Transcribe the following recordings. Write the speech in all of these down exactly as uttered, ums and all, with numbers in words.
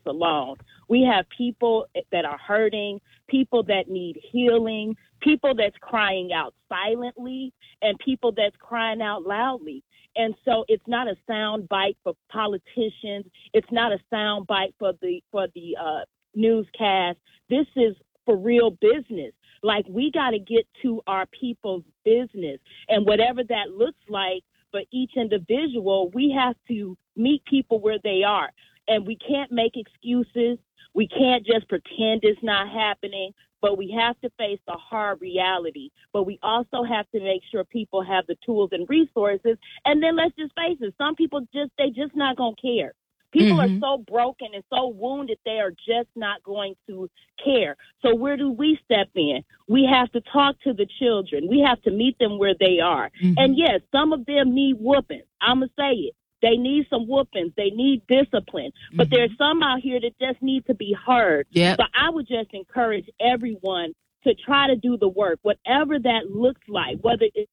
alone. We have people that are hurting, people that need healing, people that's crying out silently, and people that's crying out loudly. And so it's not a sound bite for politicians. It's not a sound bite for the for the uh, newscast. This is for real business. Like, we got to get to our people's business. And whatever that looks like for each individual, we have to meet people where they are. And we can't make excuses. We can't just pretend it's not happening, but we have to face the hard reality. But we also have to make sure people have the tools and resources. And then let's just face it, some people just, they just not going to care. People mm-hmm. are so broken and so wounded, they are just not going to care. So where do we step in? We have to talk to the children. We have to meet them where they are. Mm-hmm. And yes, some of them need whoopings. I'm going to say it. They need some whoopings. They need discipline. But mm-hmm. there's some out here that just need to be heard. Yep. So I would just encourage everyone to try to do the work, whatever that looks like, whether it's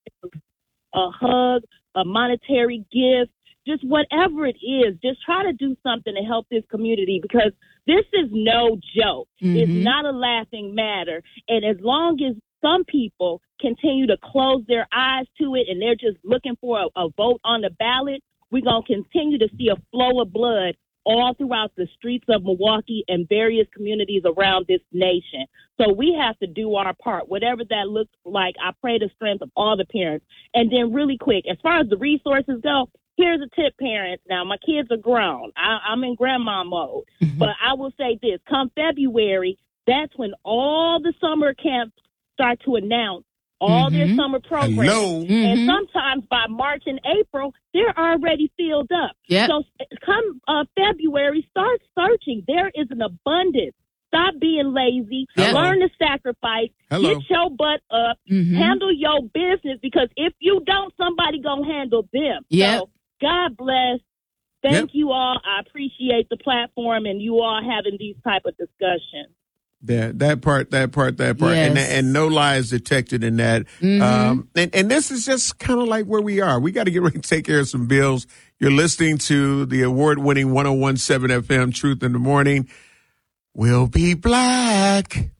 a hug, a monetary gift, just whatever it is, just try to do something to help this community, because this is no joke. Mm-hmm. It's not a laughing matter. And as long as some people continue to close their eyes to it and they're just looking for a, a vote on the ballot, we're going to continue to see a flow of blood all throughout the streets of Milwaukee and various communities around this nation. So we have to do our part, whatever that looks like. I pray the strength of all the parents. And then really quick, as far as the resources go, here's a tip, parents. Now, my kids are grown. I, I'm in grandma mode. Mm-hmm. But I will say this. Come February, that's when all the summer camps start to announce all mm-hmm. their summer programs. Hello. Mm-hmm. And sometimes by March and April, they're already filled up. Yep. So come uh, February, start searching. There is an abundance. Stop being lazy. Hello. Learn to sacrifice. Hello. Get your butt up. Mm-hmm. Handle your business, because if you don't, somebody going to handle them. Yep. So God bless. Thank yep. you all. I appreciate the platform and you all having these type of discussions. Yeah, that part, that part, that part, yes. and and no lies detected in that. Mm-hmm. Um, and, and this is just kind of like where we are. We got to get ready to take care of some bills. You're listening to the award-winning one oh one point seven F M Truth in the Morning. We'll be black.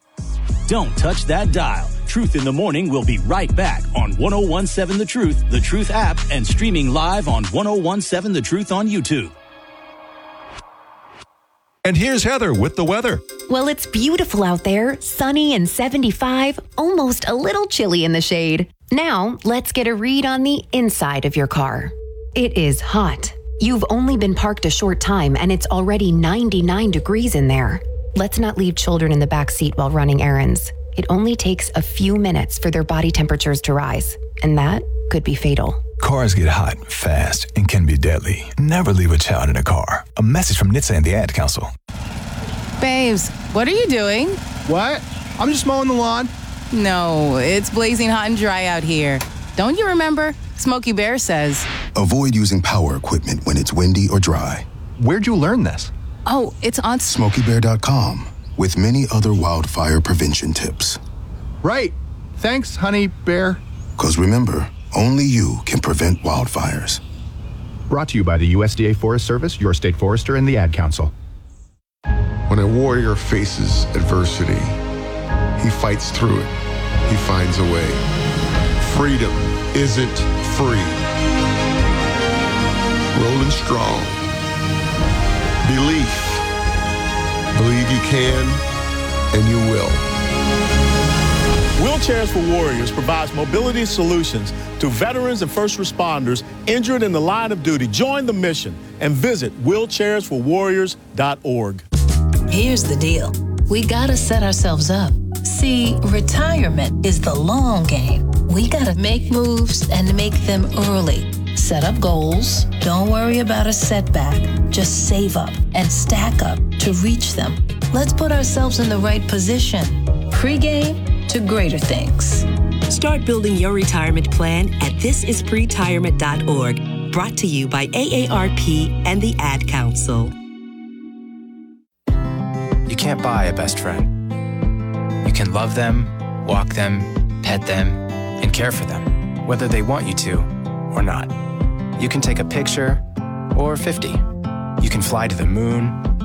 Don't touch that dial. Truth in the Morning will be right back on one oh one point seven The Truth, The Truth app, and streaming live on one oh one point seven The Truth on YouTube. And here's Heather with the weather. Well, it's beautiful out there, sunny and seventy-five, almost a little chilly in the shade. Now, let's get a read on the inside of your car. It is hot. You've only been parked a short time and it's already ninety-nine degrees in there. Let's not leave children in the back seat while running errands. It only takes a few minutes for their body temperatures to rise, and that could be fatal. Cars get hot fast and can be deadly. Never leave a child in a car. A message from N H T S A and the Ad Council. Babes, what are you doing? What? I'm just mowing the lawn. No, it's blazing hot and dry out here. Don't you remember? Smokey Bear says, avoid using power equipment when it's windy or dry. Where'd you learn this? Oh, it's on Smokey Bear dot com with many other wildfire prevention tips. Right. Thanks, honey bear. Because remember, only you can prevent wildfires. Brought to you by the U S D A Forest Service, your state forester, and the Ad Council. When a warrior faces adversity, he fights through it. He finds a way. Freedom isn't free. Rolling strong. Belief. Believe you can, and you will. Wheelchairs for Warriors provides mobility solutions to veterans and first responders injured in the line of duty. Join the mission and visit wheelchairs for warriors dot org. Here's the deal. We gotta set ourselves up. See, retirement is the long game. We gotta make moves and make them early. Set up goals. Don't worry about a setback. Just save up and stack up to reach them. Let's put ourselves in the right position. Pre-game to greater things. Start building your retirement plan at this is pretirement dot org. Brought to you by A A R P and the Ad Council. You can't buy a best friend. You can love them, walk them, pet them, and care for them, whether they want you to or not. You can take a picture or fifty. You can fly to the moon